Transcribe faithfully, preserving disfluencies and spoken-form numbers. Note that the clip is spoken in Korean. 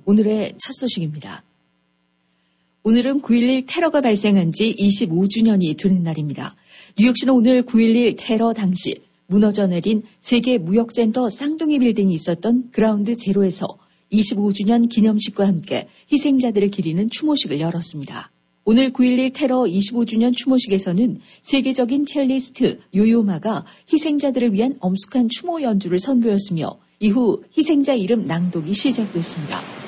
오늘의 첫 소식입니다. 오늘은 구일일 테러가 발생한 지 이십오 주년이 되는 날입니다. 뉴욕시는 오늘 구일일 테러 당시 무너져 내린 세계 무역센터 쌍둥이 빌딩이 있었던 그라운드 제로에서 이십오 주년 기념식과 함께 희생자들을 기리는 추모식을 열었습니다. 오늘 구일일 테러 이십오 주년 추모식에서는 세계적인 첼리스트 요요마가 희생자들을 위한 엄숙한 추모 연주를 선보였으며 이후 희생자 이름 낭독이 시작됐습니다.